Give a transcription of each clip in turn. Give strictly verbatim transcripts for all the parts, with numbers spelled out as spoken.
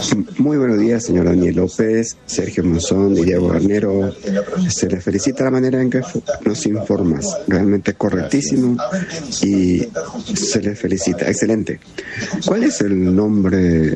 Muy buenos días, señor Daniel López, Sergio Monzón y Diego Garnero. Se les felicita la manera en que nos informas. Realmente correctísimo y se les felicita. Excelente. ¿Cuál es el nombre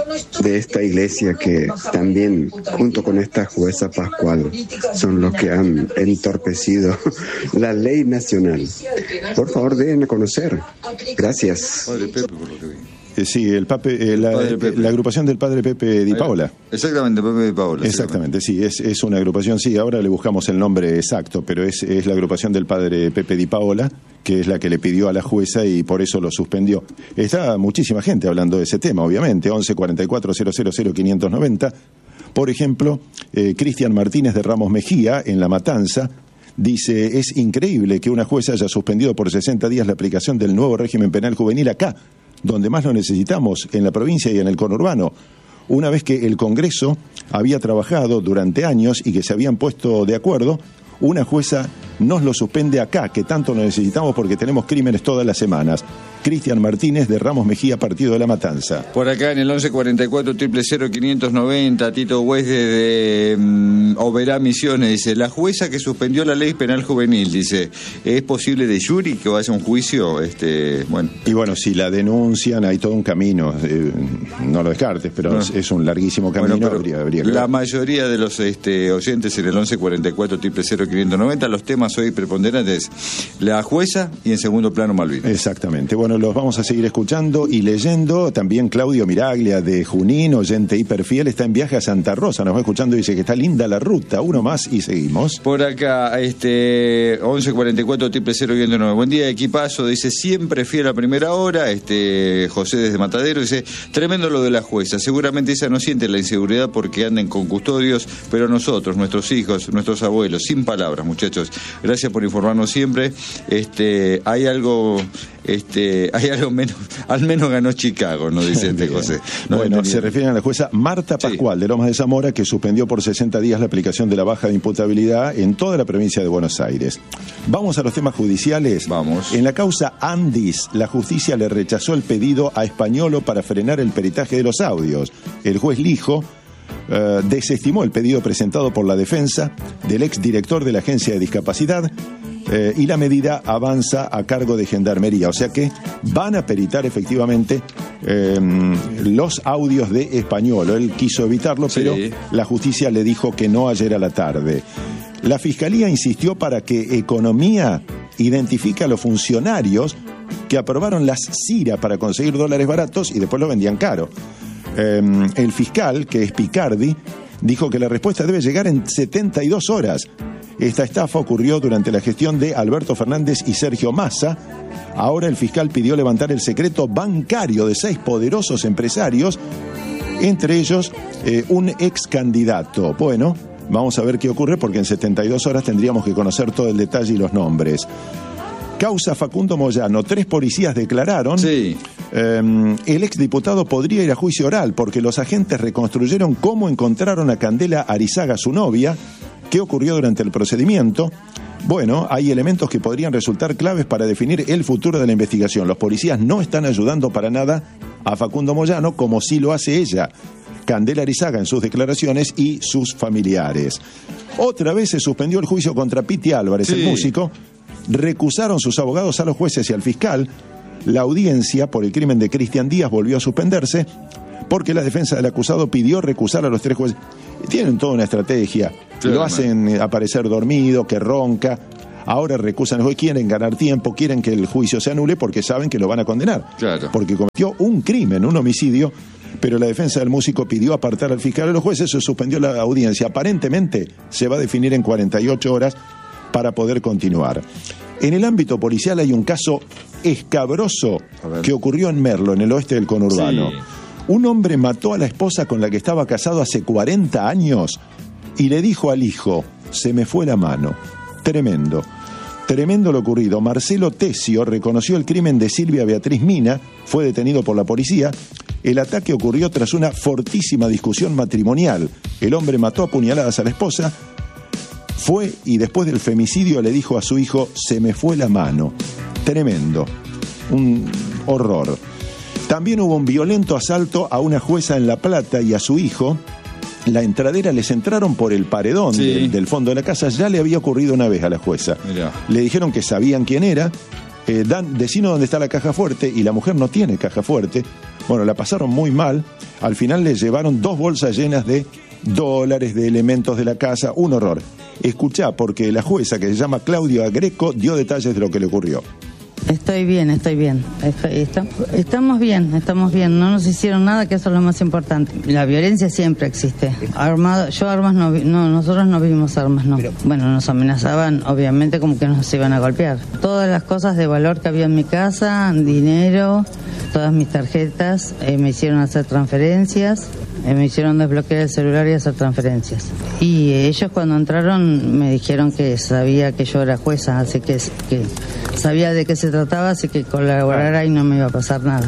de esta iglesia que también, junto con esta jueza Pascual, son los que han entorpecido la ley nacional? Por favor, den a conocer. Gracias. Padre Pepe, por lo que vi. Eh, sí, el pape, eh, la, Pepe. la agrupación del Padre Pepe Di Paola. Exactamente, Pepe Di Paola. Exactamente, sí, es, es una agrupación, sí, ahora le buscamos el nombre exacto, pero es, es la agrupación del Padre Pepe Di Paola, que es la que le pidió a la jueza y por eso lo suspendió. Está muchísima gente hablando de ese tema, obviamente, once cuarenta y cuatro cero cero cero quinientos noventa. Por ejemplo, eh, Cristian Martínez de Ramos Mejía, en La Matanza, dice: es increíble que una jueza haya suspendido por sesenta días la aplicación del nuevo régimen penal juvenil acá, donde más lo necesitamos, en la provincia y en el conurbano, una vez que el Congreso había trabajado durante años y que se habían puesto de acuerdo. Una jueza nos lo suspende acá, que tanto lo necesitamos porque tenemos crímenes todas las semanas. Cristian Martínez de Ramos Mejía, Partido de la Matanza. Por acá en el once cuarenta y cuatro cero cero cero quinientos noventa, Tito Weiss de um, Oberá Misiones dice: la jueza que suspendió la ley penal juvenil, dice, ¿es posible de juri que vaya a un juicio? Este, bueno. Y bueno, si la denuncian, hay todo un camino, eh, no lo descartes, pero no. es, es un larguísimo camino. Bueno, habría, habría que la ver. Mayoría de los este, oyentes en el once cuarenta y cuatro cero cero cero quinientos noventa, los temas hoy preponderantes, la jueza y en segundo plano Malvinas. Exactamente. Bueno, los vamos a seguir escuchando y leyendo. También Claudio Miraglia de Junín, oyente hiperfiel, está en viaje a Santa Rosa, nos va escuchando y dice que está linda la ruta. Uno más y seguimos. Por acá, este once cuarenta y cuatro cero cero cero quinientos noventa. Buen día, equipazo, dice, siempre fiel a primera hora. Este José desde Matadero dice: tremendo lo de la jueza, seguramente ella no siente la inseguridad porque anden con custodios, pero nosotros, nuestros hijos, nuestros abuelos, sin palabras, muchachos. Gracias por informarnos siempre. Este, hay algo, este, hay algo menos, al menos ganó Chicago, nos dice este José. No bueno, entendí. se refieren a la jueza Marta Pascual, sí, de Lomas de Zamora, que suspendió por sesenta días la aplicación de la baja de imputabilidad en toda la provincia de Buenos Aires. Vamos a los temas judiciales. Vamos. En la causa Andis, la justicia le rechazó el pedido a Españolo para frenar el peritaje de los audios. El juez Lijo Uh, desestimó el pedido presentado por la defensa del exdirector de la Agencia de Discapacidad uh, y la medida avanza a cargo de Gendarmería. O sea que van a peritar efectivamente um, los audios de Españolo. Él quiso evitarlo, sí, pero la justicia le dijo que no ayer a la tarde. La Fiscalía insistió para que Economía identifique a los funcionarios que aprobaron las CIRA para conseguir dólares baratos y después los vendían caro. Eh, el fiscal, que es Picardi, dijo que la respuesta debe llegar en setenta y dos horas. Esta estafa ocurrió durante la gestión de Alberto Fernández y Sergio Massa. Ahora el fiscal pidió levantar el secreto bancario de seis poderosos empresarios, entre ellos eh, un ex candidato. Bueno, vamos a ver qué ocurre porque en setenta y dos horas tendríamos que conocer todo el detalle y los nombres. Causa Facundo Moyano, tres policías declararon. Sí. Eh, el exdiputado podría ir a juicio oral porque los agentes reconstruyeron cómo encontraron a Candela Arizaga, su novia, qué ocurrió durante el procedimiento. Bueno, hay elementos que podrían resultar claves para definir el futuro de la investigación. Los policías no están ayudando para nada a Facundo Moyano, como sí lo hace ella, Candela Arizaga, en sus declaraciones, y sus familiares. Otra vez se suspendió el juicio contra Piti Álvarez, sí, el músico. Recusaron sus abogados a los jueces y al fiscal. La audiencia por el crimen de Cristian Díaz volvió a suspenderse porque la defensa del acusado pidió recusar a los tres jueces. Tienen toda una estrategia. Sí, lo hacen aparecer dormido, que ronca. Ahora recusan, hoy quieren ganar tiempo, quieren que el juicio se anule porque saben que lo van a condenar. Claro. Porque cometió un crimen, un homicidio, pero la defensa del músico pidió apartar al fiscal a los jueces, se suspendió la audiencia. Aparentemente se va a definir en cuarenta y ocho horas para poder continuar. En el ámbito policial hay un caso escabroso que ocurrió en Merlo, en el oeste del conurbano. Sí. Un hombre mató a la esposa con la que estaba casado hace cuarenta años y le dijo al hijo: se me fue la mano. Tremendo. Tremendo lo ocurrido. Marcelo Tesio reconoció el crimen de Silvia Beatriz Mina, fue detenido por la policía. El ataque ocurrió tras una fortísima discusión matrimonial. El hombre mató a puñaladas a la esposa, fue y después del femicidio le dijo a su hijo: se me fue la mano. Tremendo. Un horror. También hubo un violento asalto a una jueza en La Plata y a su hijo. La entradera les entraron por el paredón sí. del, del fondo de la casa. Ya le había ocurrido una vez a la jueza. Mirá. Le dijeron que sabían quién era. Eh, dan, decinos dónde está la caja fuerte, y la mujer no tiene caja fuerte. Bueno, la pasaron muy mal. Al final le llevaron dos bolsas llenas de dólares, de elementos de la casa. Un horror. Escuchá, porque la jueza, que se llama Claudia Greco, dio detalles de lo que le ocurrió. Estoy bien, estoy bien. Estoy, está, estamos bien, estamos bien. No nos hicieron nada, que eso es lo más importante. La violencia siempre existe. Armado, yo armas no vi, no, nosotros no vimos armas, no. Pero, bueno, nos amenazaban, obviamente, como que nos iban a golpear. Todas las cosas de valor que había en mi casa, dinero, todas mis tarjetas, eh, me hicieron hacer transferencias. Me hicieron desbloquear el celular y hacer transferencias. Y ellos cuando entraron me dijeron que sabía que yo era jueza, así que, que sabía de qué se trataba, así que colaborara y no me iba a pasar nada.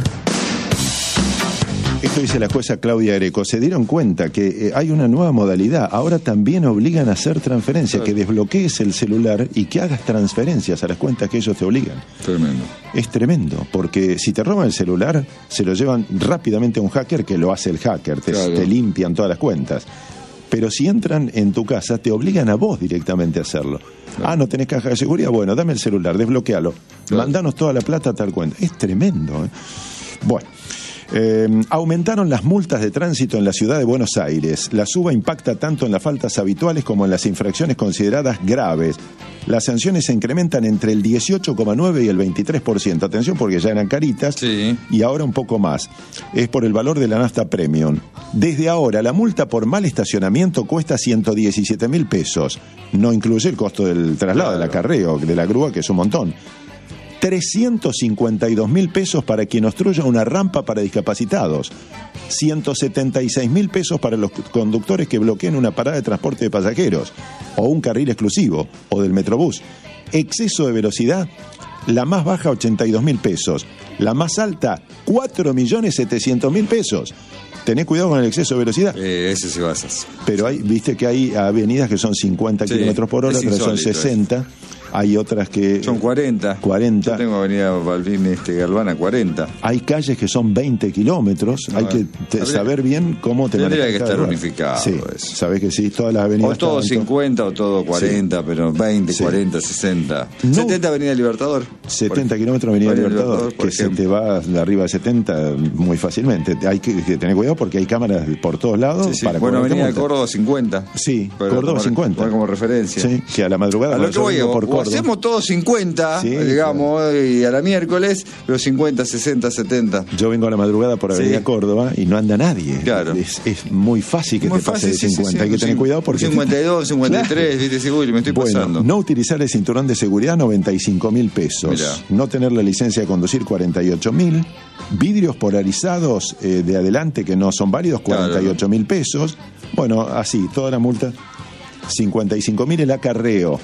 Esto dice la jueza Claudia Greco. Se dieron cuenta que eh, hay una nueva modalidad. Ahora también obligan a hacer transferencias, que desbloquees el celular y que hagas transferencias a las cuentas que ellos te obligan. Tremendo. Es tremendo, porque si te roban el celular, se lo llevan rápidamente a un hacker, que lo hace el hacker, te, claro. te limpian todas las cuentas. Pero si entran en tu casa, te obligan a vos directamente a hacerlo. Claro. Ah, no tenés caja de seguridad, bueno, dame el celular, desbloquealo, claro. mandanos toda la plata a tal cuenta. Es tremendo, ¿eh? Bueno. Eh, aumentaron las multas de tránsito en la ciudad de Buenos Aires. La suba impacta tanto en las faltas habituales como en las infracciones consideradas graves. Las sanciones se incrementan entre el dieciocho coma nueve por ciento y el veintitrés por ciento. Atención, porque ya eran caritas sí. y ahora un poco más. Es por el valor de la nafta premium. Desde ahora, la multa por mal estacionamiento cuesta ciento diecisiete mil pesos. No incluye el costo del traslado, claro. del acarreo, de la grúa, que es un montón. trescientos cincuenta y dos mil pesos para quien obstruya una rampa para discapacitados, ciento setenta y seis mil pesos para los conductores que bloqueen una parada de transporte de pasajeros, o un carril exclusivo, o del Metrobús. Exceso de velocidad, la más baja ochenta y dos mil pesos, la más alta cuatro millones setecientos mil pesos. Tené cuidado con el exceso de velocidad. Eh, ese se basa. Pero hay, viste que hay avenidas que son cincuenta sí, kilómetros por hora, otras son sesenta. Eso. Hay otras que... Son cuarenta. cuarenta. Yo tengo avenida Balbín este, Galvana cuarenta. Hay calles que son veinte kilómetros. No, hay que te, habría, saber bien cómo te tendría que estar unificado. Sí, eso. Sabés que sí, todas las avenidas... O todo cincuenta o todo cuarenta, sí. pero veinte, sí. cuarenta, sesenta. No, setenta Avenida Libertador. setenta kilómetros Avenida, Avenida Libertador, Libertador que ejemplo. Se te va de arriba de setenta muy fácilmente. Hay que, que tener cuidado porque hay cámaras por todos lados. Sí, sí. Para bueno, Avenida de Córdoba cincuenta. Sí, Córdoba tomar, cincuenta. Tomar como referencia. Sí, que a la madrugada... A lo que voy, por o hacemos todos cincuenta, sí, digamos, claro. y a la miércoles, pero cincuenta, sesenta, setenta. Yo vengo a la madrugada por Avenida sí. Córdoba y no anda nadie. Claro. Es, es muy fácil que muy te pase fácil, de cincuenta. Sí, sí, Hay que tener cuidado porque... cincuenta y dos, cincuenta y tres, claro. viste, sí, uy, me estoy bueno, pasando. No utilizar el cinturón de seguridad, noventa y cinco mil pesos. Mirá. No tener la licencia de conducir, cuarenta y ocho mil. Vidrios polarizados eh, de adelante que no son válidos, cuarenta y ocho mil claro. pesos. Bueno, así, toda la multa. cincuenta y cinco mil el acarreo.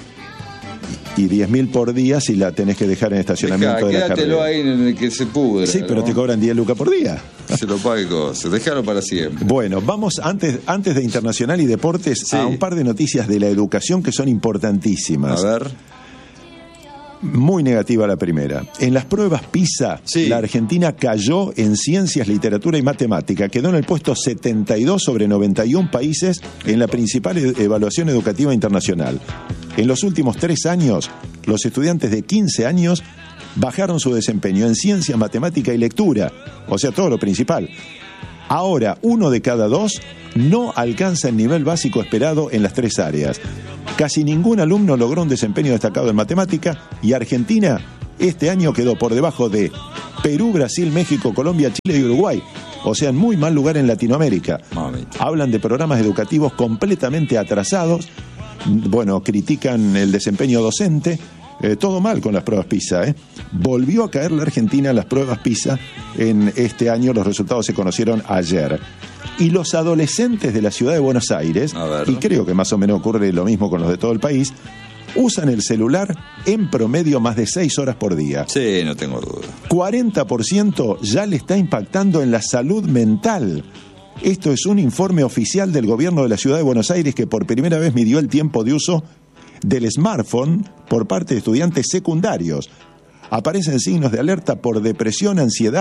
Y diez mil por día si la tenés que dejar en estacionamiento. Dejá, de la quédatelo ahí en el que se pudre. Sí, pero ¿no? te cobran diez lucas por día. Se lo pague cosas, déjalo para siempre. Bueno, vamos antes, antes de internacional y deportes sí. a un par de noticias de la educación que son importantísimas. A ver. Muy negativa la primera. En las pruebas PISA, sí. la Argentina cayó en ciencias, literatura y matemática. Quedó en el puesto setenta y dos sobre noventa y uno países en la principal evaluación educativa internacional. En los últimos tres años, los estudiantes de quince años bajaron su desempeño en ciencia, matemática y lectura. O sea, todo lo principal. Ahora, uno de cada dos no alcanza el nivel básico esperado en las tres áreas. Casi ningún alumno logró un desempeño destacado en matemática y Argentina este año quedó por debajo de Perú, Brasil, México, Colombia, Chile y Uruguay. O sea, en muy mal lugar en Latinoamérica. Mami. Hablan de programas educativos completamente atrasados. Bueno, critican el desempeño docente. Eh, todo mal con las pruebas PISA, ¿eh? Volvió a caer la Argentina en las pruebas PISA en este año, los resultados se conocieron ayer. Y los adolescentes de la ciudad de Buenos Aires, y creo que más o menos ocurre lo mismo con los de todo el país, usan el celular en promedio más de seis horas por día. Sí, no tengo duda. cuarenta por ciento ya le está impactando en la salud mental. Esto es un informe oficial del gobierno de la ciudad de Buenos Aires que por primera vez midió el tiempo de uso del smartphone por parte de estudiantes secundarios. Aparecen signos de alerta por depresión, ansiedad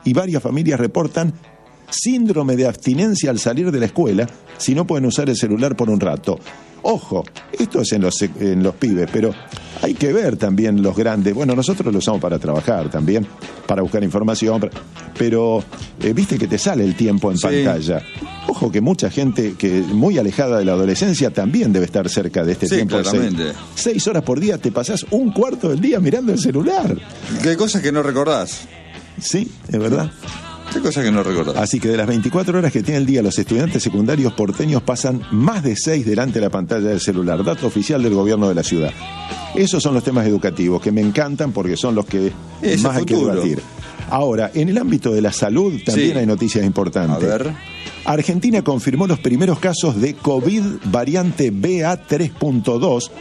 y varias familias reportan síndrome de abstinencia al salir de la escuela si no pueden usar el celular por un rato. Ojo, esto es en los, en los pibes, pero hay que ver también los grandes. Bueno, nosotros lo usamos para trabajar también, para buscar información, pero eh, viste que te sale el tiempo en sí. pantalla. Ojo que mucha gente que muy alejada de la adolescencia también debe estar cerca de este sí, tiempo. Claramente. Seis, seis horas por día te pasás un cuarto del día mirando el celular. ¿Qué cosas que no recordás? Sí, es verdad. ¿Qué cosas que no recordás? Así que de las veinticuatro horas que tiene el día, los estudiantes secundarios porteños pasan más de seis delante de la pantalla del celular. Dato oficial del gobierno de la ciudad. Esos son los temas educativos que me encantan porque son los que Ese más futuro. hay que debatir. Ahora, en el ámbito de la salud también sí. hay noticias importantes. A ver. Argentina confirmó los primeros casos de COVID variante B A tres punto dos.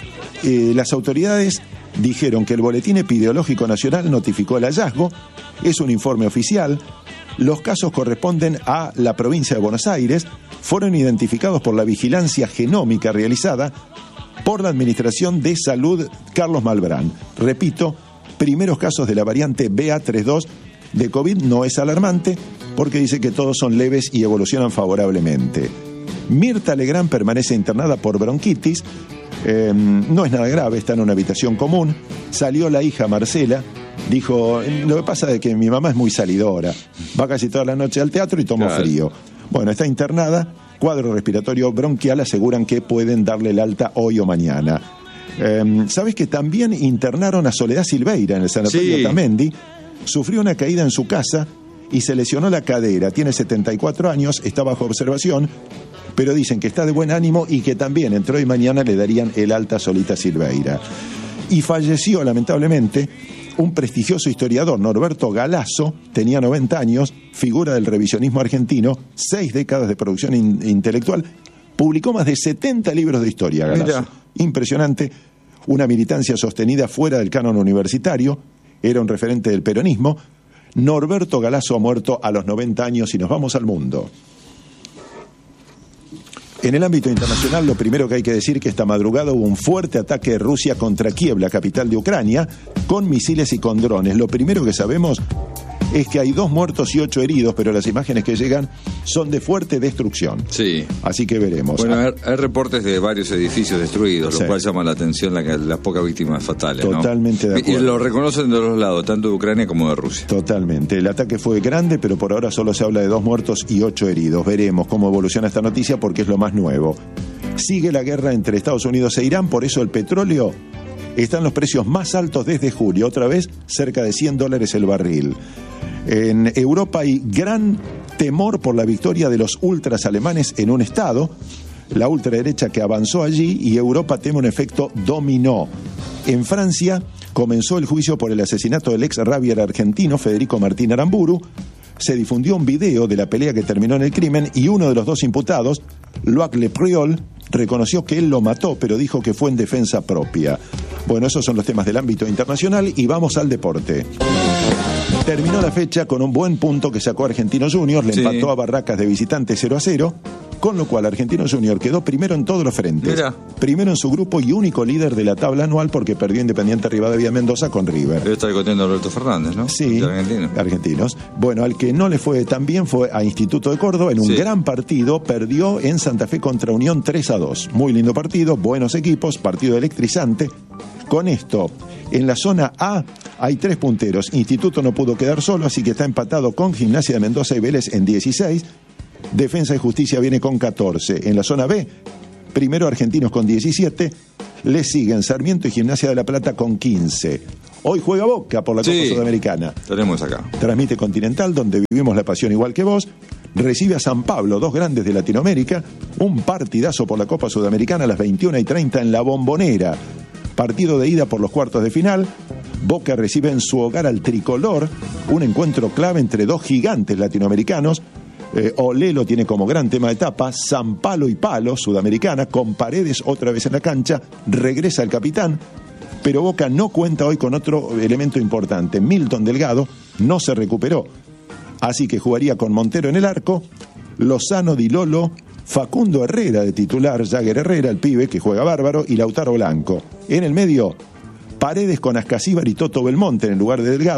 Eh, las autoridades dijeron que el Boletín Epidemiológico Nacional notificó el hallazgo. Es un informe oficial. Los casos corresponden a la provincia de Buenos Aires. Fueron identificados por la vigilancia genómica realizada por la Administración de Salud Carlos Malbrán. Repito, primeros casos de la variante B A treinta y dos de COVID. No es alarmante porque dice que todos son leves y evolucionan favorablemente. Mirta Legrand permanece internada por bronquitis. Eh, no es nada grave, está en una habitación común. Salió la hija Marcela. Dijo, lo que pasa es que mi mamá es muy salidora, va casi toda la noche al teatro y toma claro. frío. Bueno, está internada, cuadro respiratorio bronquial, aseguran que pueden darle el alta hoy o mañana. Eh, ¿Sabes que también internaron a Soledad Silveira en el sanatorio sí. Otamendi? Sufrió una caída en su casa y se lesionó la cadera, tiene setenta y cuatro años, está bajo observación, pero dicen que está de buen ánimo y que también entre hoy y mañana le darían el alta a Solita Silveira. Y falleció, lamentablemente, un prestigioso historiador, Norberto Galasso, tenía noventa años, figura del revisionismo argentino, seis décadas de producción in- intelectual, publicó más de setenta libros de historia, Galasso. Mira. Impresionante, una militancia sostenida fuera del canon universitario, era un referente del peronismo. Norberto Galasso ha muerto a los noventa años y nos vamos al mundo. En el ámbito internacional, lo primero que hay que decir es que esta madrugada hubo un fuerte ataque de Rusia contra Kiev, la capital de Ucrania, con misiles y con drones. Lo primero que sabemos es que hay dos muertos y ocho heridos, pero las imágenes que llegan son de fuerte destrucción. Sí. Así que veremos. Bueno, hay, hay reportes de varios edificios destruidos, sí. lo cual llama la atención la, las pocas víctimas fatales. Totalmente ¿no? de acuerdo. Y lo reconocen de los lados, tanto de Ucrania como de Rusia. Totalmente. El ataque fue grande, pero por ahora solo se habla de dos muertos y ocho heridos. Veremos cómo evoluciona esta noticia porque es lo más nuevo. Sigue la guerra entre Estados Unidos e Irán, por eso el petróleo está en los precios más altos desde julio, otra vez cerca de cien dólares el barril. En Europa hay gran temor por la victoria de los ultras alemanes en un estado, la ultraderecha que avanzó allí, y Europa teme un efecto dominó. En Francia comenzó el juicio por el asesinato del ex rabier argentino Federico Martín Aramburu. Se difundió un video de la pelea que terminó en el crimen y uno de los dos imputados, Loic Le Priol, reconoció que él lo mató, pero dijo que fue en defensa propia. Bueno, esos son los temas del ámbito internacional y vamos al deporte. Terminó la fecha con un buen punto que sacó Argentinos Juniors, le sí. empató a Barracas de visitante cero a cero, con lo cual Argentinos Juniors quedó primero en todos los frentes. Mira. Primero en su grupo y único líder de la tabla anual porque perdió Independiente Rivadavia Mendoza con River. Debe estar contento Alberto Fernández, ¿no? Sí, argentino. argentinos. Bueno, al que no le fue tan bien fue a Instituto de Córdoba en un sí. gran partido, perdió en Santa Fe contra Unión tres a dos. Muy lindo partido, buenos equipos, partido electrizante. Con esto, en la zona A hay tres punteros. Instituto no pudo quedar solo, así que está empatado con Gimnasia de Mendoza y Vélez en dieciséis. Defensa y Justicia viene con catorce. En la zona B, primero Argentinos con diecisiete. Le siguen Sarmiento y Gimnasia de La Plata con quince. Hoy juega Boca por la Copa sí, Sudamericana. Tenemos acá. Transmite Continental, donde vivimos la pasión igual que vos. Recibe a San Pablo, dos grandes de Latinoamérica. Un partidazo por la Copa Sudamericana a las veintiuna y treinta en La Bombonera. Partido de ida por los cuartos de final. Boca recibe en su hogar al Tricolor, un encuentro clave entre dos gigantes latinoamericanos. Eh, Olelo tiene como gran tema de etapa San Palo y Palo, Sudamericana, con Paredes otra vez en la cancha, regresa el capitán, pero Boca no cuenta hoy con otro elemento importante. Milton Delgado no se recuperó, así que jugaría con Montero en el arco, Lozano, Di Lolo, Facundo Herrera de titular, Jagger Herrera, el pibe que juega bárbaro, y Lautaro Blanco. En el medio, Paredes con Ascasíbar y Toto Belmonte en el lugar de Delgado,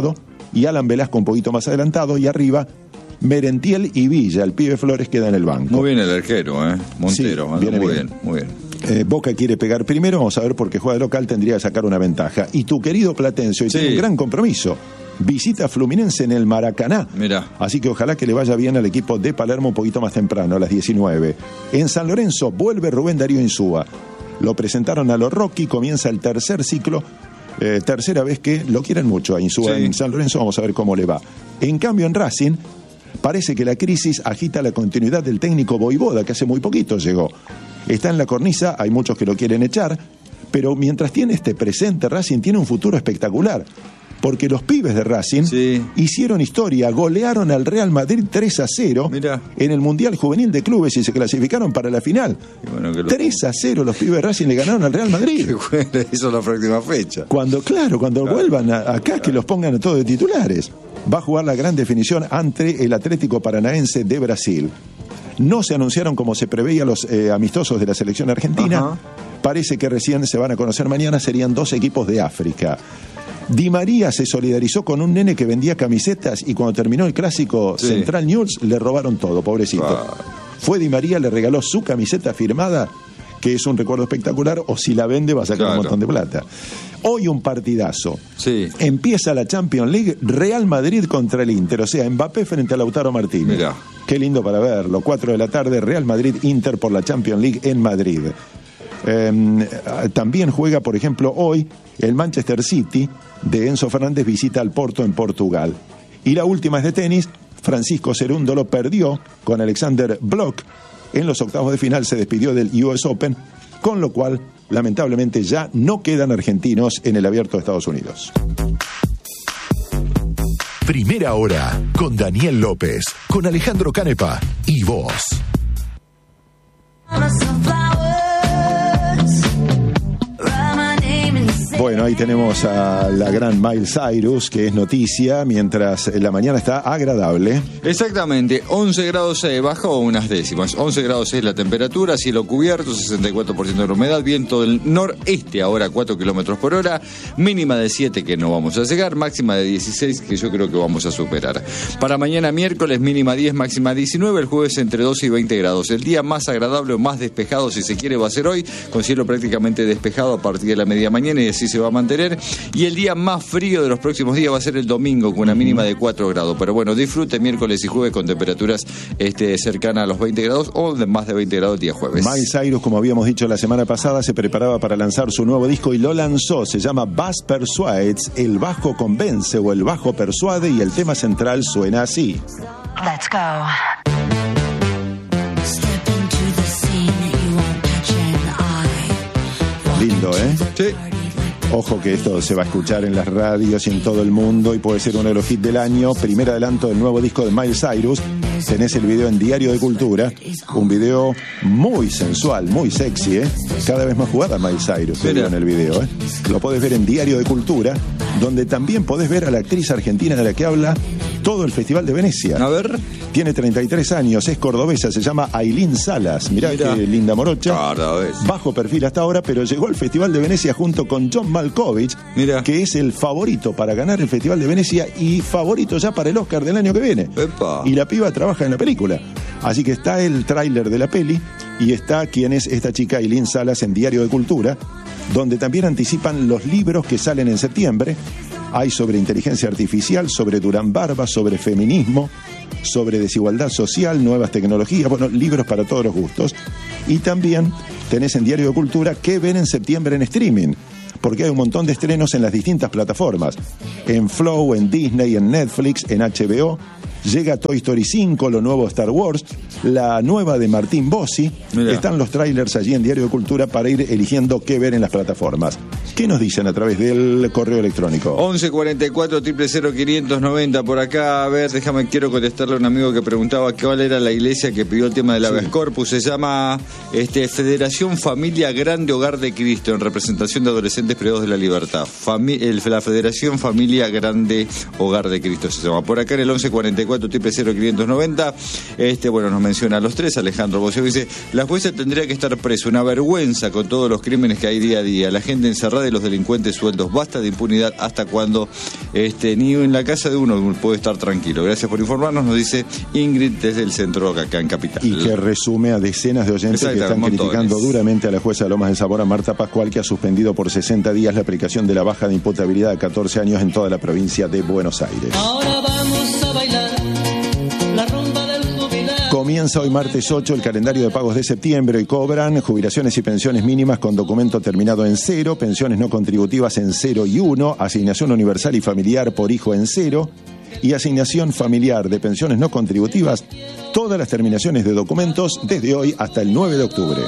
y Alan Velasco un poquito más adelantado, y arriba Merentiel y Villa. El pibe Flores queda en el banco. Muy bien el arquero, ¿eh? Montero. Sí, viene muy bien. bien, muy bien. Eh, Boca quiere pegar primero, vamos a ver, porque juega de local, tendría que sacar una ventaja. Y tu querido Platense hoy Sí. tiene un gran compromiso. Visita a Fluminense en el Maracaná. Mirá. Así que ojalá que le vaya bien al equipo de Palermo un poquito más temprano, a las diecinueve. En San Lorenzo vuelve Rubén Darío Insúa. Lo presentaron a los Rocky, comienza el tercer ciclo. Eh, tercera vez que lo quieren mucho a Insúa Sí. en San Lorenzo, vamos a ver cómo le va. En cambio en Racing parece que la crisis agita la continuidad del técnico Voivoda, que hace muy poquito llegó. Está en la cornisa, hay muchos que lo quieren echar, pero mientras tiene este presente, Racing tiene un futuro espectacular. Porque los pibes de Racing Sí. hicieron historia, golearon al Real Madrid tres a cero Mirá. en el Mundial Juvenil de Clubes y se clasificaron para la final. Y bueno, que lo- tres a cero los pibes de Racing le ganaron al Real Madrid. Eso es la próxima fecha. Cuando, claro, cuando Claro. vuelvan a- acá, que los pongan a todos de titulares. Va a jugar la gran definición ante el Atlético Paranaense de Brasil. No se anunciaron como se preveía los eh, amistosos de la selección argentina. Ajá. Parece que recién se van a conocer mañana, serían dos equipos de África. Di María se solidarizó con un nene que vendía camisetas y cuando terminó el clásico Sí. Central News le robaron todo, pobrecito. Ah. Fue Di María, le regaló su camiseta firmada, que es un recuerdo espectacular, o si la vende va a sacar Claro. un montón de plata. Hoy un partidazo. Sí. Empieza la Champions League, Real Madrid contra el Inter, o sea, Mbappé frente a Lautaro Martínez. Mirá. Qué lindo para verlo. cuatro de la tarde, Real Madrid-Inter por la Champions League en Madrid. Eh, también juega, por ejemplo, hoy el Manchester City de Enzo Fernández visita al Porto en Portugal. Y la última es de tenis. Francisco Cerúndolo perdió con Alexander Bloch. En los octavos de final se despidió del U S Open, con lo cual, lamentablemente, ya no quedan argentinos en el Abierto de Estados Unidos. Primera hora con Daniel López, con Alejandro Canepa y vos. Bueno, ahí tenemos a la gran Miley Cyrus, que es noticia, mientras la mañana está agradable. Exactamente, once grados seis, bajó unas décimas, once grados seis la temperatura, cielo cubierto, sesenta y cuatro por ciento de la humedad, viento del noreste ahora a cuatro kilómetros por hora, mínima de siete que no vamos a llegar, máxima de dieciséis que yo creo que vamos a superar. Para mañana miércoles mínima diez, máxima diecinueve, el jueves entre doce y veinte grados. El día más agradable o más despejado si se quiere va a ser hoy, con cielo prácticamente despejado a partir de la media mañana y así se va a mantener. Y el día más frío de los próximos días va a ser el domingo con una mínima de cuatro grados. Pero bueno, disfrute miércoles y jueves con temperaturas este, cercanas a los veinte grados o de más de veinte grados el día jueves. Miley Cyrus, como habíamos dicho la semana pasada, se preparaba para lanzar su nuevo disco y lo lanzó. Se llama Bass Persuades, el bajo convence o el bajo persuade, y el tema central suena así. Let's go. Step into the scene, you won't catch an eye. Lindo, ¿eh? Sí. Ojo que esto se va a escuchar en las radios y en todo el mundo y puede ser uno de los hits del año. Primer adelanto del nuevo disco de Miley Cyrus. Tenés el video en Diario de Cultura. Un video muy sensual, muy sexy, ¿eh? Cada vez más jugada Miley Cyrus, se vio en el video, ¿eh? Lo podés ver en Diario de Cultura, donde también podés ver a la actriz argentina de la que habla todo el Festival de Venecia. A ver. Tiene treinta y tres años, es cordobesa, se llama Ailín Salas. Mirá, Mirá. qué linda morocha. Cada vez. Bajo perfil hasta ahora, pero llegó al Festival de Venecia junto con John Malkovich, Mirá. que es el favorito para ganar el Festival de Venecia y favorito ya para el Oscar del año que viene. Epa. Y la piba trabaja en la película. Así que está el tráiler de la peli y está quién es esta chica Ailín Salas en Diario de Cultura, donde también anticipan los libros que salen en septiembre. Hay sobre inteligencia artificial, sobre Durán Barba, sobre feminismo, sobre desigualdad social, nuevas tecnologías, bueno, libros para todos los gustos. Y también tenés en Diario de Cultura qué ven en septiembre en streaming, porque hay un montón de estrenos en las distintas plataformas. En Flow, en Disney, en Netflix, en H B O. Llega Toy Story cinco, lo nuevo Star Wars, la nueva de Martín Bossi. Mirá. Están los trailers allí en Diario de Cultura para ir eligiendo qué ver en las plataformas. ¿Qué nos dicen a través del correo electrónico? once cuarenta y cuatro, cero cero quinientos noventa por acá. A ver, déjame, quiero contestarle a un amigo que preguntaba cuál era la iglesia que pidió el tema del habeas corpus. Se llama este, Federación Familia Grande Hogar de Cristo, en representación de adolescentes privados de la libertad. Fami- el, la Federación Familia Grande Hogar de Cristo se llama. Por acá en el once cuarenta y cuatro triple cero quinientos noventa. Este, bueno, nos menciona a los tres. Alejandro Bosio dice: la jueza tendría que estar presa, una vergüenza con todos los crímenes que hay día a día, la gente encerrada y los delincuentes sueltos. Basta de impunidad. ¿Hasta cuando este, ni en la casa de uno puede estar tranquilo? Gracias por informarnos, nos dice Ingrid desde el centro acá en Capital. Y que resume a decenas de oyentes que están criticando duramente a la jueza de Lomas de Zamora, Marta Pascual, que ha suspendido por sesenta días la aplicación de la baja de imputabilidad a catorce años en toda la provincia de Buenos Aires. Ahora vamos a bailar la rumba del jubilado. Comienza hoy martes ocho el calendario de pagos de septiembre y cobran jubilaciones y pensiones mínimas con documento terminado en cero, pensiones no contributivas en cero y uno, asignación universal y familiar por hijo en cero y asignación familiar de pensiones no contributivas, todas las terminaciones de documentos desde hoy hasta el nueve de octubre.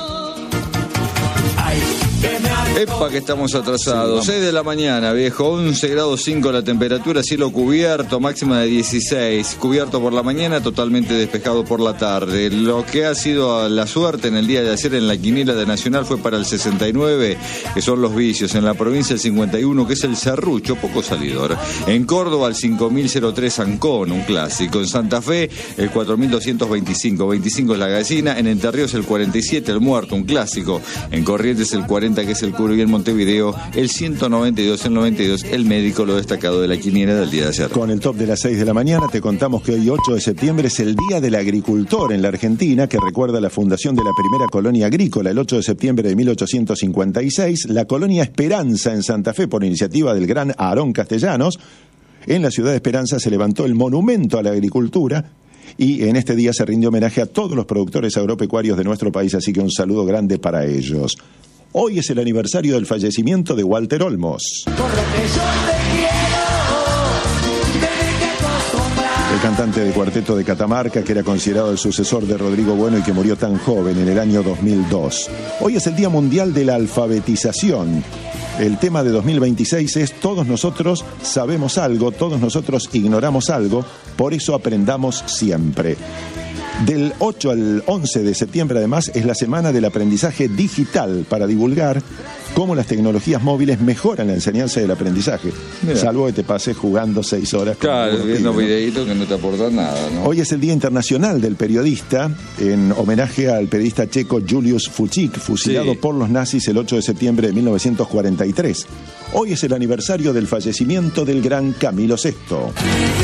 Epa, que estamos atrasados. Sí, seis de la mañana, viejo. once grados cinco la temperatura, cielo cubierto, máxima de dieciséis. Cubierto por la mañana, totalmente despejado por la tarde. Lo que ha sido la suerte en el día de ayer en la quiniela de Nacional fue para el sesenta y nueve, que son los vicios. En la provincia el cincuenta y uno, que es el Serrucho, poco salidor. En Córdoba el cinco mil tres Ancón, un clásico. En Santa Fe el cuatro mil doscientos veinticinco, veinticinco es la Gallina. En Entre Ríos el cuarenta y siete, el Muerto, un clásico. En Corrientes el cuarenta, que es el Curo, y en Montevideo el ciento noventa y dos, el noventa y dos, el médico, lo destacado de la quiniela del día de ayer. Con el top de las seis de la mañana te contamos que hoy ocho de septiembre es el Día del Agricultor en la Argentina, que recuerda la fundación de la primera colonia agrícola el ocho de septiembre de mil ochocientos cincuenta y seis, la colonia Esperanza en Santa Fe por iniciativa del gran Aarón Castellanos. En la ciudad de Esperanza se levantó el monumento a la agricultura y en este día se rinde homenaje a todos los productores agropecuarios de nuestro país, así que un saludo grande para ellos. Hoy es el aniversario del fallecimiento de Walter Olmos. El cantante de Cuarteto de Catamarca, que era considerado el sucesor de Rodrigo Bueno y que murió tan joven en el año dos mil dos. Hoy es el Día Mundial de la Alfabetización. El tema de dos mil veintiséis es: todos nosotros sabemos algo, todos nosotros ignoramos algo, por eso aprendamos siempre. Del ocho al once de septiembre, además, es la semana del aprendizaje digital para divulgar cómo las tecnologías móviles mejoran la enseñanza del aprendizaje. Mira. Salvo que te pases jugando seis horas. Claro, viendo videitos que no te aportan nada, ¿no? Hoy es el Día Internacional del Periodista, en homenaje al periodista checo Julius Fučík, fusilado sí. por los nazis el ocho de septiembre de mil novecientos cuarenta y tres. Hoy es el aniversario del fallecimiento del gran Camilo sexto.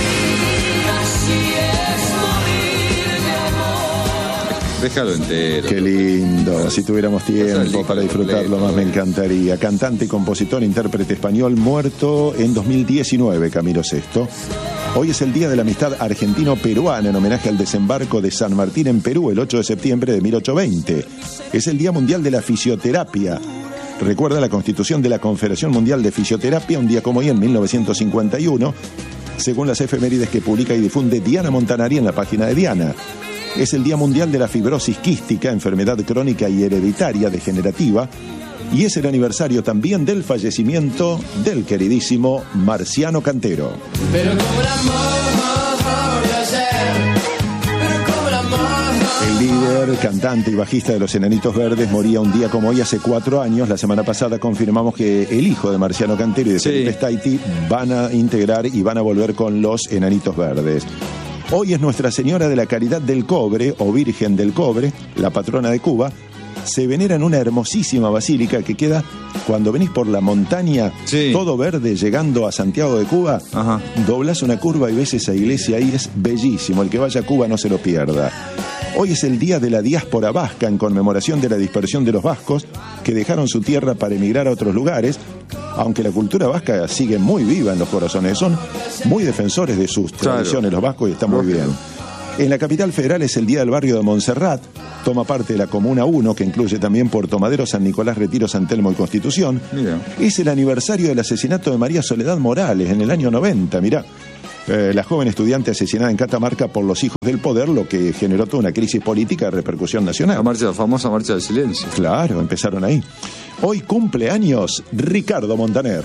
Déjalo entero. Qué lindo, si tuviéramos tiempo para disfrutarlo más me encantaría. Cantante, compositor, intérprete español, muerto en dos mil diecinueve, Camilo sexto. Hoy es el Día de la Amistad Argentino-Peruana en homenaje al desembarco de San Martín en Perú el ocho de septiembre de mil ochocientos veinte. Es el Día Mundial de la Fisioterapia. Recuerda la constitución de la Confederación Mundial de Fisioterapia un día como hoy en mil novecientos cincuenta y uno, según las efemérides que publica y difunde Diana Montanari en la página de Diana. Es el Día Mundial de la Fibrosis Quística, enfermedad crónica y hereditaria degenerativa, y es el aniversario también del fallecimiento del queridísimo Marciano Cantero. Pero como el amor volvió a ser, pero como el amor. El líder, cantante y bajista de los Enanitos Verdes moría un día como hoy hace cuatro años. La semana pasada confirmamos que el hijo de Marciano Cantero y de Felipe sí. Staiti van a integrar y van a volver con los Enanitos Verdes. Hoy es Nuestra Señora de la Caridad del Cobre, o Virgen del Cobre, la patrona de Cuba. Se venera en una hermosísima basílica que queda cuando venís por la montaña, sí. todo verde, llegando a Santiago de Cuba. Ajá. Doblás una curva y ves esa iglesia ahí, es bellísimo. El que vaya a Cuba no se lo pierda. Hoy es el Día de la Diáspora Vasca, en conmemoración de la dispersión de los vascos que dejaron su tierra para emigrar a otros lugares. Aunque la cultura vasca sigue muy viva en los corazones, son muy defensores de sus claro. tradiciones los vascos y está muy bien. En la capital federal es el Día del Barrio de Montserrat, toma parte de la Comuna uno, que incluye también Puerto Madero, San Nicolás, Retiro, San Telmo y Constitución. Mira. Es el aniversario del asesinato de María Soledad Morales en el año noventa, mirá. Eh, la joven estudiante asesinada en Catamarca por los hijos del poder, lo que generó toda una crisis política de repercusión nacional. La marcha, la famosa marcha del silencio. Claro, empezaron ahí. Hoy cumple años Ricardo Montaner.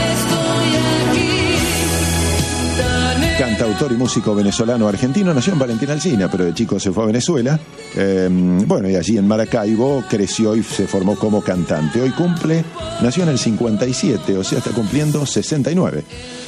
Cantautor y músico venezolano-argentino, nació en Valentín Alsina, pero de chico se fue a Venezuela. Eh, bueno, y allí en Maracaibo creció y se formó como cantante. Hoy cumple, nació en el cincuenta y siete, o sea, está cumpliendo sesenta y nueve. Muy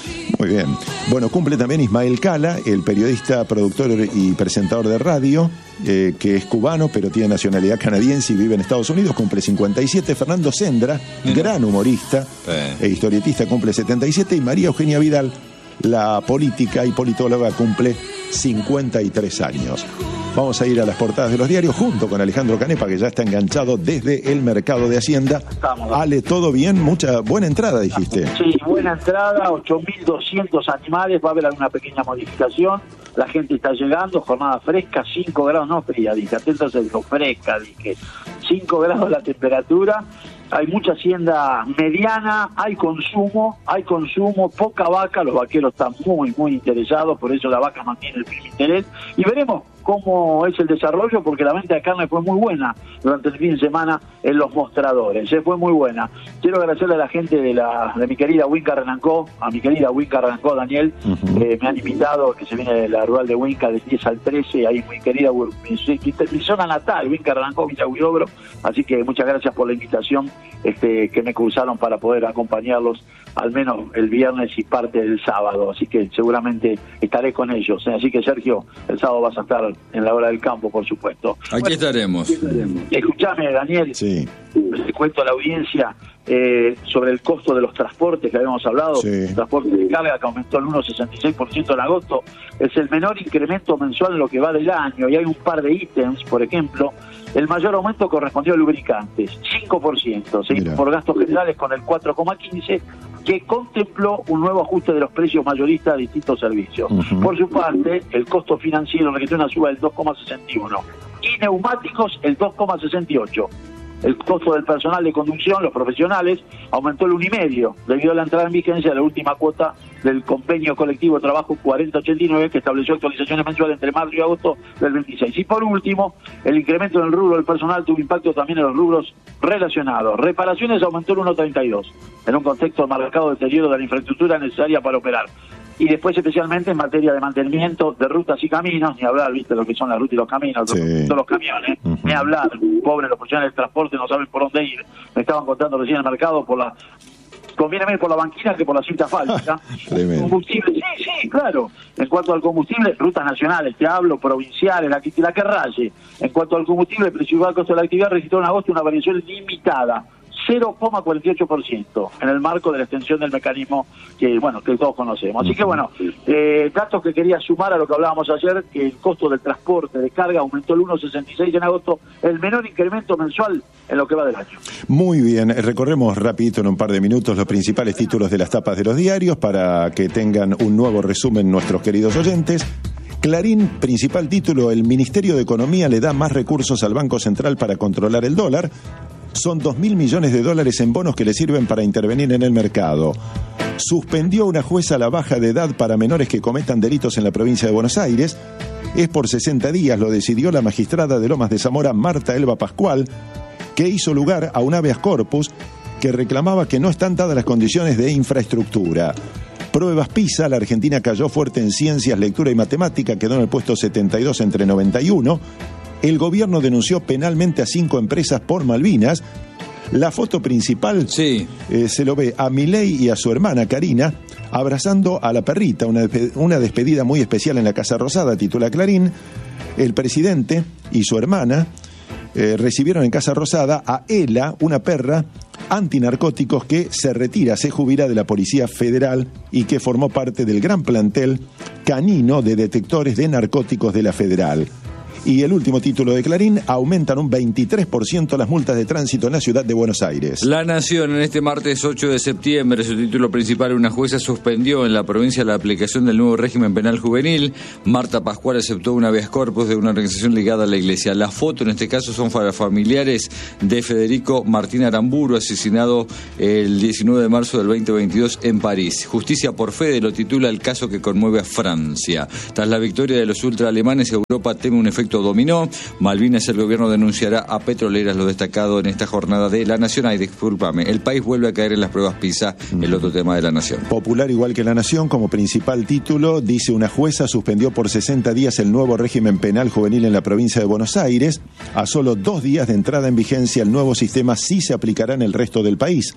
Muy bien. Bueno, cumple también Ismael Cala, el periodista, productor y presentador de radio, eh, que es cubano, pero tiene nacionalidad canadiense y vive en Estados Unidos, cumple cincuenta y siete. Fernando Sendra, gran humorista Eh. e historietista, cumple setenta y siete. Y María Eugenia Vidal, la política y politóloga, cumple cincuenta y tres años. Vamos a ir a las portadas de los diarios junto con Alejandro Canepa, que ya está enganchado desde el mercado de Hacienda. Estamos. Ale, ¿todo bien? Mucha buena entrada, dijiste. Sí, buena entrada, ocho mil doscientos animales, va a haber alguna pequeña modificación, la gente está llegando, jornada fresca, cinco grados, no fría, dije, atentos a lo fresca, dije, cinco grados la temperatura, hay mucha hacienda mediana, hay consumo, hay consumo, poca vaca, los vaqueros están muy, muy interesados, por eso la vaca mantiene el firme interés, y veremos cómo es el desarrollo, porque la venta de carne fue muy buena durante el fin de semana en los mostradores, ¿eh? Fue muy buena. Quiero agradecerle a la gente de la de mi querida Winca Renancó, a mi querida Winca Renancó, Daniel, uh-huh. eh, me han invitado, que se viene de la rural de Winca del diez al trece, ahí muy querida, mi, mi zona natal, Winca Renancó, Villa Huidobro, así que muchas gracias por la invitación este, que me cruzaron para poder acompañarlos al menos el viernes y parte del sábado, así que seguramente estaré con ellos, ¿eh? Así que Sergio, el sábado vas a estar en la hora del campo, por supuesto. Aquí bueno, estaremos. Escuchame, Daniel, sí. Le cuento a la audiencia eh, sobre el costo de los transportes que habíamos hablado, sí. El transporte de carga que aumentó el uno coma sesenta y seis por ciento en agosto, es el menor incremento mensual en lo que va del año, y hay un par de ítems, por ejemplo, el mayor aumento correspondió a lubricantes, cinco por ciento, seguido por gastos generales con el cuatro coma quince por ciento, que contempló un nuevo ajuste de los precios mayoristas de distintos servicios. Uh-huh. Por su parte, el costo financiero registró una suba del dos coma sesenta y uno y neumáticos el dos coma sesenta y ocho. El costo del personal de conducción, los profesionales, aumentó el uno coma cinco debido a la entrada en vigencia de la última cuota del convenio colectivo de trabajo cuarenta ochenta y nueve, que estableció actualizaciones mensuales entre marzo y agosto del veintiséis. Y por último, el incremento en el rubro del personal tuvo impacto también en los rubros relacionados. Reparaciones aumentó el uno coma treinta y dos, en un contexto de marcado deterioro de la infraestructura necesaria para operar. Y después especialmente en materia de mantenimiento de rutas y caminos, ni hablar, viste lo que son las rutas y los caminos, sí. los, los camiones, uh-huh. ni hablar, pobres los profesionales del transporte no saben por dónde ir, me estaban contando recién en el mercado por la, conviene más por la banquina que por la cinta asfáltica. Combustible, sí, sí, claro, en cuanto al combustible, rutas nacionales, te hablo, provinciales, la que, la que raye, en cuanto al combustible, el principal costo de la actividad registró en agosto una variación limitada, cero coma cuarenta y ocho por ciento, en el marco de la extensión del mecanismo que bueno que todos conocemos. Así que bueno, eh, datos que quería sumar a lo que hablábamos ayer, que el costo del transporte de carga aumentó el uno coma sesenta y seis en agosto, el menor incremento mensual en lo que va del año. Muy bien, recorremos rapidito en un par de minutos los principales títulos de las tapas de los diarios para que tengan un nuevo resumen nuestros queridos oyentes. Clarín, principal título, el Ministerio de Economía le da más recursos al Banco Central para controlar el dólar. Son dos mil millones de dólares en bonos que le sirven para intervenir en el mercado. Suspendió una jueza la baja de edad para menores que cometan delitos en la provincia de Buenos Aires. Es por sesenta días, lo decidió la magistrada de Lomas de Zamora, Marta Elba Pascual, que hizo lugar a un habeas corpus que reclamaba que no están dadas las condiciones de infraestructura. Pruebas PISA, la Argentina cayó fuerte en ciencias, lectura y matemática, quedó en el puesto setenta y dos entre noventa y uno. El gobierno denunció penalmente a cinco empresas por Malvinas. La foto principal sí. eh, se lo ve a Milei y a su hermana Karina abrazando a la perrita, una, una despedida muy especial en la Casa Rosada, titula Clarín. El presidente y su hermana eh, recibieron en Casa Rosada a Ela, una perra antinarcóticos que se retira, se jubila de la Policía Federal y que formó parte del gran plantel canino de detectores de narcóticos de la Federal. Y el último título de Clarín, aumentan un veintitrés por ciento las multas de tránsito en la ciudad de Buenos Aires. La Nación, en este martes ocho de septiembre, su título principal, una jueza suspendió en la provincia la aplicación del nuevo régimen penal juvenil. Marta Pascual aceptó un habeas corpus de una organización ligada a la iglesia. La foto, en este caso, son para familiares de Federico Martín Aramburu, asesinado el diecinueve de marzo del veinte veintidós en París. Justicia por Fede lo titula el caso que conmueve a Francia. Tras la victoria de los ultraalemanes, Europa teme un efecto dominó. Malvinas, el gobierno denunciará a petroleras, lo destacado en esta jornada de La Nación. Ay, discúlpame, el país vuelve a caer en las pruebas PISA, el otro tema de La Nación. Popular igual que La Nación, como principal título, dice una jueza suspendió por sesenta días el nuevo régimen penal juvenil en la provincia de Buenos Aires. A solo dos días de entrada en vigencia, el nuevo sistema sí se aplicará en el resto del país.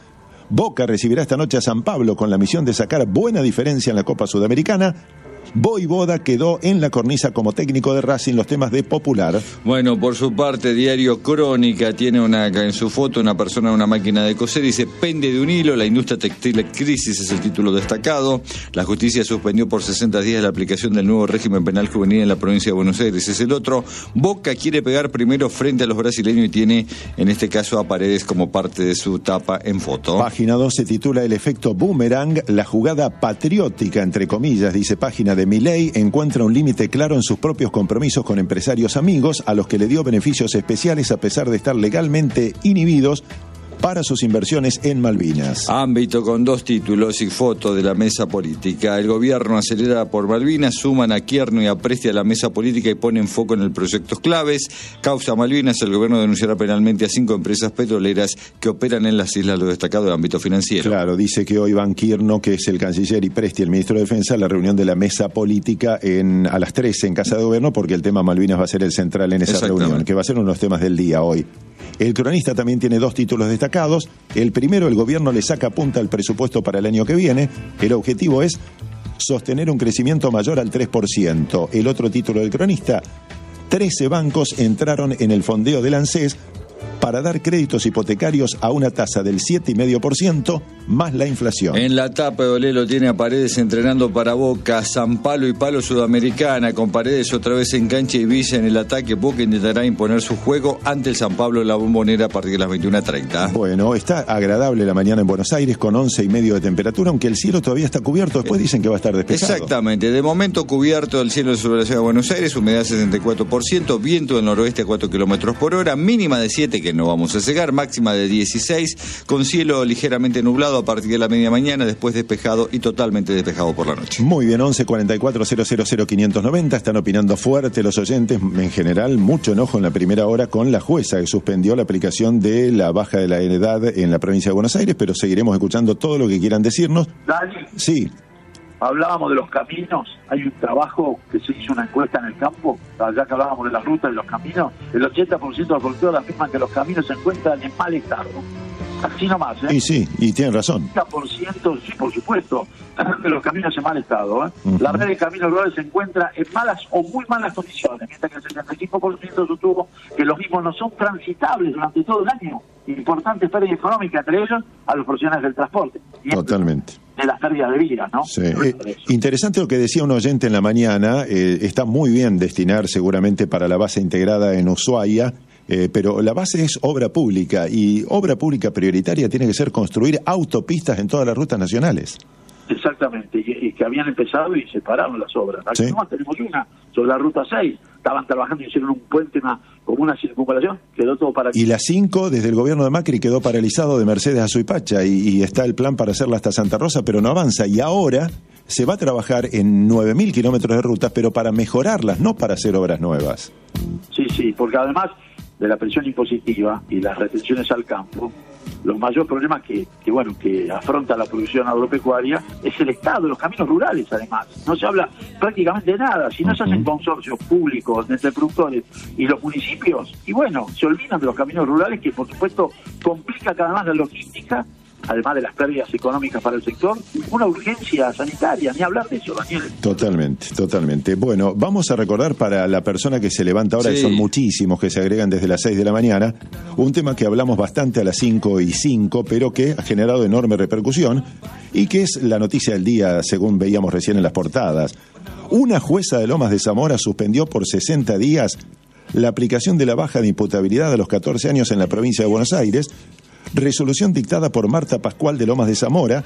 Boca recibirá esta noche a San Pablo con la misión de sacar buena diferencia en la Copa Sudamericana. Vojvoda quedó en la cornisa como técnico de Racing, los temas de Popular. Bueno, por su parte, Diario Crónica tiene una en su foto una persona en una máquina de coser, dice: pende de un hilo, la industria textil en crisis, es el título destacado. La justicia suspendió por sesenta días la aplicación del nuevo régimen penal juvenil en la provincia de Buenos Aires, es el otro. Boca quiere pegar primero frente a los brasileños y tiene, en este caso, a Paredes como parte de su tapa en foto. Página dos se titula El efecto boomerang, la jugada patriótica, entre comillas, dice página de Milei, encuentra un límite claro en sus propios compromisos con empresarios amigos a los que le dio beneficios especiales a pesar de estar legalmente inhibidos para sus inversiones en Malvinas. Ámbito con dos títulos y foto de la mesa política. El gobierno acelera por Malvinas, suman a Kierno y a Presti a la mesa política y ponen foco en el proyectos claves. Causa Malvinas, el gobierno denunciará penalmente a cinco empresas petroleras que operan en las islas, lo destacado del ámbito financiero. Claro, dice que hoy van Kierno, que es el canciller, y Presti, el ministro de Defensa, a la reunión de la mesa política en, a las trece en Casa de Gobierno, porque el tema Malvinas va a ser el central en esa reunión, que va a ser uno de los temas del día hoy. El cronista también tiene dos títulos destacados. El primero, el gobierno le saca punta al presupuesto para el año que viene. El objetivo es sostener un crecimiento mayor al tres por ciento. El otro título del cronista, trece bancos entraron en el fondeo del ANSES para dar créditos hipotecarios a una tasa del siete coma cinco por ciento más la inflación. En la tapa de Olé lo tiene a Paredes entrenando para Boca, San Palo y Palo Sudamericana, con Paredes otra vez en cancha y Villa en el ataque. Boca intentará imponer su juego ante el San Pablo en la Bombonera a partir de las veintiuna treinta. Bueno, está agradable la mañana en Buenos Aires con once y medio de temperatura, aunque el cielo todavía está cubierto, después dicen que va a estar despejado. Exactamente, de momento cubierto el cielo sobre la ciudad de Buenos Aires, humedad sesenta y cuatro por ciento, viento del noroeste a cuatro kilómetros por hora, mínima de siete que no vamos a cegar, máxima de dieciséis, con cielo ligeramente nublado a partir de la media mañana, después despejado y totalmente despejado por la noche. Muy bien, once cuarenta y cuatro cero cero cero quinientos noventa, están opinando fuerte los oyentes, en general mucho enojo en la primera hora con la jueza que suspendió la aplicación de la baja de la edad en la provincia de Buenos Aires, pero seguiremos escuchando todo lo que quieran decirnos. Dani, sí. Hablábamos de los caminos, hay un trabajo que se hizo una encuesta en el campo, allá que hablábamos de las rutas y los caminos, el ochenta por ciento de los productores afirman que los caminos se encuentran en mal estado. Así nomás, ¿eh? Y sí, y tienen razón. ochenta por ciento, sí, por supuesto, de los caminos en mal estado, ¿eh? Uh-huh. La red de caminos rurales se encuentra en malas o muy malas condiciones, mientras que el setenta y cinco por ciento sostuvo que los mismos no son transitables durante todo el año. Importante pérdida económica, entre ellos, a los profesionales del transporte. Y totalmente. De las pérdidas de vida, ¿no? Sí. Eh, interesante lo que decía un oyente en la mañana, eh, está muy bien destinar seguramente para la base integrada en Ushuaia, eh, pero la base es obra pública y obra pública prioritaria tiene que ser construir autopistas en todas las rutas nacionales. Exactamente, y, y que habían empezado y se pararon las obras. Aquí sí. nomás tenemos una sobre la ruta seis, estaban trabajando y hicieron un puente, una, como una circunvalación, quedó todo para... Y la cinco, desde el gobierno de Macri, quedó paralizado de Mercedes a Suipacha y, y está el plan para hacerla hasta Santa Rosa, pero no avanza. Y ahora se va a trabajar en nueve mil kilómetros de rutas, pero para mejorarlas, no para hacer obras nuevas. Sí, sí, porque además de la presión impositiva y las retenciones al campo, los mayores problemas que, que bueno que afronta la producción agropecuaria es el estado de los caminos rurales. Además no se habla prácticamente de nada, si no se hacen consorcios públicos entre productores y los municipios, y bueno, se olvidan de los caminos rurales, que por supuesto complica cada vez más la logística, además de las pérdidas económicas para el sector, una urgencia sanitaria, ni hablar de eso, Daniel. Totalmente, totalmente. Bueno, vamos a recordar para la persona que se levanta ahora, sí, que son muchísimos que se agregan desde las seis de la mañana, un tema que hablamos bastante a las cinco y cinco, pero que ha generado enorme repercusión y que es la noticia del día, según veíamos recién en las portadas. Una jueza de Lomas de Zamora suspendió por sesenta días la aplicación de la baja de imputabilidad a los catorce años en la provincia de Buenos Aires, resolución dictada por Marta Pascual de Lomas de Zamora,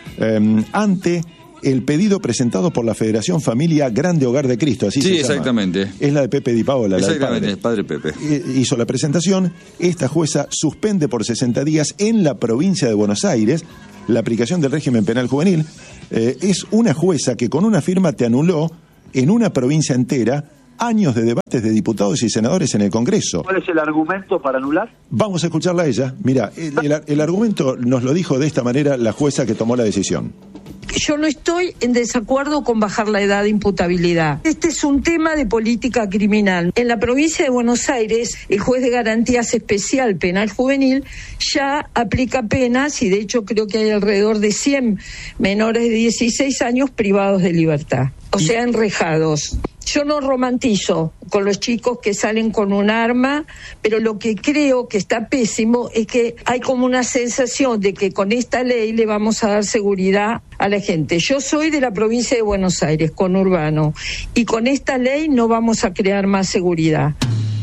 eh, ante el pedido presentado por la Federación Familia Grande Hogar de Cristo, así sí, se llama. exactamente. Es la de Pepe Di Paola, exactamente, la el padre Pepe. Hizo la presentación. Esta jueza suspende por sesenta días en la provincia de Buenos Aires la aplicación del régimen penal juvenil. Eh, es una jueza que con una firma te anuló en una provincia entera años de debates de diputados y senadores en el Congreso. ¿Cuál es el argumento para anular? Vamos a escucharla a ella. Mira, el, el, el argumento nos lo dijo de esta manera la jueza que tomó la decisión. yo no estoy en desacuerdo con bajar la edad de imputabilidad. Este es un tema de política criminal. En la provincia de Buenos Aires, el juez de garantías especial penal juvenil ya aplica penas y de hecho creo que hay alrededor de cien menores de dieciséis años privados de libertad, o sea, enrejados. Yo no romantizo con los chicos que salen con un arma, pero lo que creo que está pésimo es que hay como una sensación de que con esta ley le vamos a dar seguridad a la gente. Yo soy de la provincia de Buenos Aires, conurbano, y con esta ley no vamos a crear más seguridad.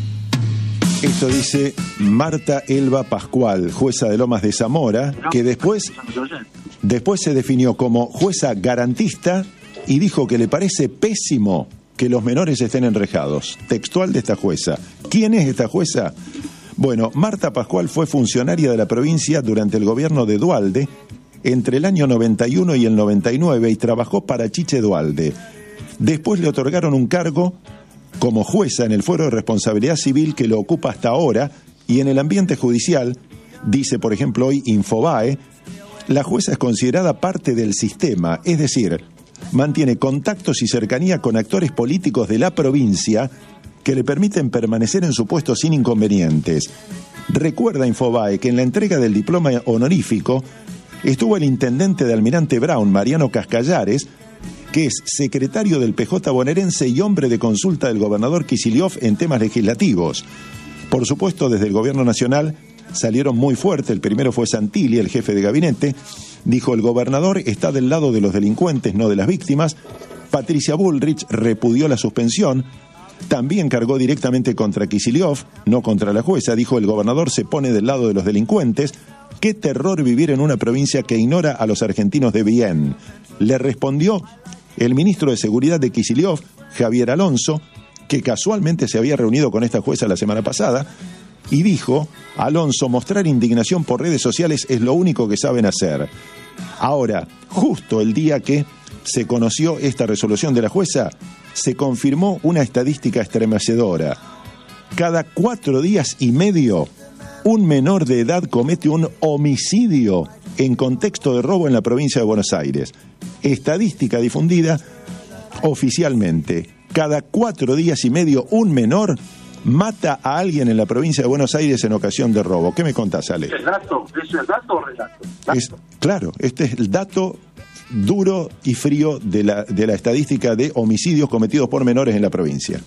Esto dice Marta Elba Pascual, jueza de Lomas de Zamora, que después, después se definió como jueza garantista y dijo que le parece pésimo que los menores estén enrejados. Textual de esta jueza. ¿Quién es esta jueza? Bueno, Marta Pascual fue funcionaria de la provincia durante el gobierno de Duhalde entre el año noventa y uno y el noventa y nueve y trabajó para Chiche Duhalde. Después le otorgaron un cargo como jueza en el Fuero de Responsabilidad Civil que lo ocupa hasta ahora, y en el ambiente judicial, dice por ejemplo hoy Infobae, la jueza es considerada parte del sistema, es decir, mantiene contactos y cercanía con actores políticos de la provincia que le permiten permanecer en su puesto sin inconvenientes. Recuerda Infobae que en la entrega del diploma honorífico estuvo el intendente de Almirante Brown, Mariano Cascallares, que es secretario del P J bonaerense y hombre de consulta del gobernador Kicillof en temas legislativos. Por supuesto, desde el gobierno nacional salieron muy fuerte. El primero fue Santilli, el jefe de gabinete. Dijo: el gobernador está del lado de los delincuentes, no de las víctimas. Patricia Bullrich repudió la suspensión. También cargó directamente contra Kicillof, no contra la jueza. Dijo: el gobernador se pone del lado de los delincuentes. Qué terror vivir en una provincia que ignora a los argentinos de bien. Le respondió el ministro de Seguridad de Kicillof, Javier Alonso, que casualmente se había reunido con esta jueza la semana pasada, y dijo: Alonso, mostrar indignación por redes sociales es lo único que saben hacer. Ahora, justo el día que se conoció esta resolución de la jueza, se confirmó una estadística estremecedora. Cada cuatro días y medio, un menor de edad comete un homicidio en contexto de robo en la provincia de Buenos Aires. Estadística difundida oficialmente. Cada cuatro días y medio, un menor mata a alguien en la provincia de Buenos Aires en ocasión de robo. ¿Qué me contás, Ale? ¿Es dato? ¿Es el dato o relato? ¿Dato? Es, claro, este es el dato duro y frío de la, de la estadística de homicidios cometidos por menores en la provincia.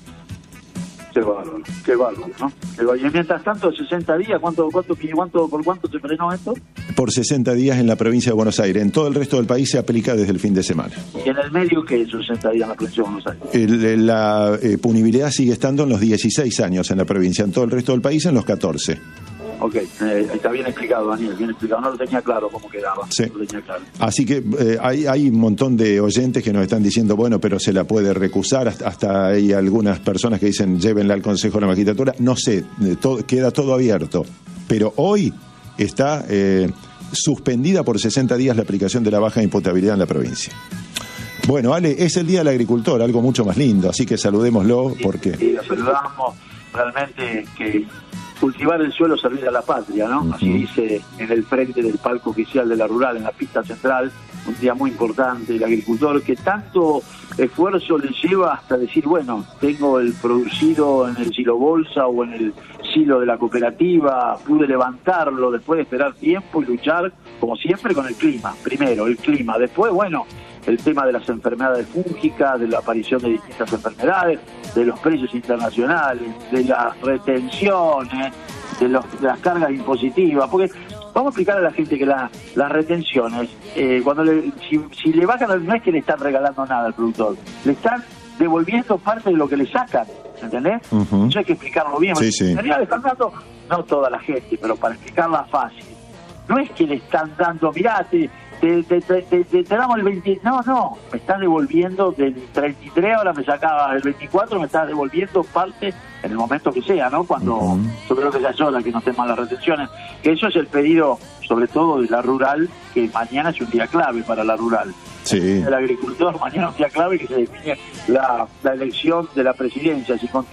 Qué bárbaro, qué bárbaro, ¿no? Qué bárbaro. Y mientras tanto, sesenta días, ¿cuánto, cuánto, cuánto, ¿por cuánto se frenó esto? Por sesenta días en la provincia de Buenos Aires. En todo el resto del país se aplica desde el fin de semana. ¿Y en el medio qué es sesenta días en la provincia de Buenos Aires? El, la eh, punibilidad sigue estando en los dieciséis años en la provincia. En todo el resto del país en los catorce. Ok, eh, está bien explicado, Daniel, bien explicado. No lo tenía claro cómo quedaba. Sí. No lo tenía claro. Así que eh, hay, hay un montón de oyentes que nos están diciendo, bueno, pero se la puede recusar. Hasta, hasta hay algunas personas que dicen, llévenla al Consejo de la Magistratura. No sé, eh, todo, queda todo abierto. Pero hoy está eh, suspendida por sesenta días la aplicación de la baja imputabilidad en la provincia. Bueno, Ale, es el Día del Agricultor, algo mucho más lindo, así que saludémoslo porque... Sí, lo saludamos, realmente que... cultivar el suelo, servir a la patria, ¿no? Uh-huh. Así dice en el frente del palco oficial de la rural, en la pista central, un día muy importante, el agricultor que tanto esfuerzo le lleva hasta decir, bueno, tengo el producido en el silo bolsa o en el silo de la cooperativa, pude levantarlo después de esperar tiempo y luchar, como siempre, con el clima. Primero, el clima. Después, bueno, el tema de las enfermedades fúngicas, de la aparición de distintas enfermedades, de los precios internacionales, de las retenciones, de, los, de las cargas impositivas, porque vamos a explicar a la gente que la, las retenciones, eh, cuando le, si, si le bajan, no es que le están regalando nada al productor, le están devolviendo parte de lo que le sacan, ¿entendés? Uh-huh. Eso hay que explicarlo bien. Sí, sí. En realidad le están dando, no toda la gente, pero para explicarla fácil, no es que le están dando, mirá, te, te, te, te, te, te, te damos el veinte, no, no, me están devolviendo del treinta y tres, ahora me sacaba el veinticuatro, me estás devolviendo parte en el momento que sea, ¿no? Cuando uh-huh. yo creo que ya es hora que no estén mal las retenciones, que eso es el pedido, sobre todo de la rural, que mañana es un día clave para la rural. Sí. El agricultor, mañana es un día clave que se define la, la elección de la presidencia, si continúa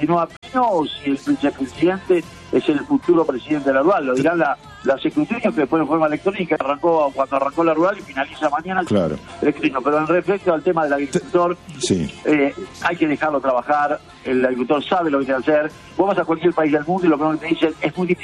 o si el vicepresidente es el futuro presidente de la rural. Lo dirán la, las escrutinios que después de forma electrónica arrancó cuando arrancó la rural y finaliza mañana. Claro. El escrutinio. Pero en respecto al tema del agricultor, sí. eh, hay que dejarlo trabajar. El agricultor sabe lo que tiene que hacer. Vos vas a cualquier país del mundo y lo primero que te dicen es muy difícil.